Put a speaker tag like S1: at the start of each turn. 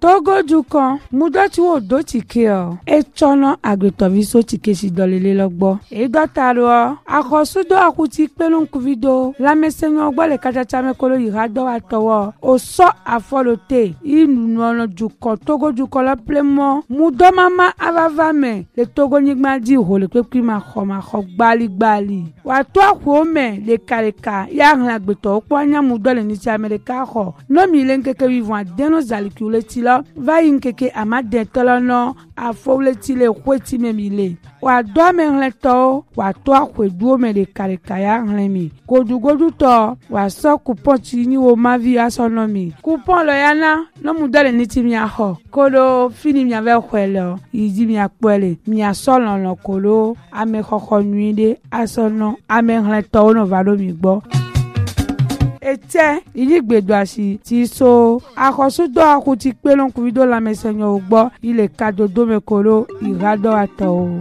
S1: Togo dukan mudoti wo do tike o echono agbetoviso tike si dolele logbo e dotaro akosudo akuti pelun kuvido lamesenyo gbo le kachacha mekolo yirado atowo o so afolote inuno dukan Togo dukan la plemo mudomama avavame le Togo nyigmadi ho le pepi ma kho gbali wa to akwome le kareka ya hlan agbeto opanya mudole ni ti America ho no mi lenkeke vivant deno zalikule la va yinkeke amade tolono afowleti le kweti memile wa do menleto wa to akwedu me le karikaya nlemi godugodu to wa so coupon ti ni wo mavi asonomi coupon lo yana no mudale ni ti mi aho kolo fini mi ave kwelo yidi mi apole mi asolo no kolo ame khokho nuide asono ame nleto no valo mi gbo ete iligbedo asi ti so akosudo akuti pelon kuvido la mesenyo ugbo ile kadodo mekolo irado ato.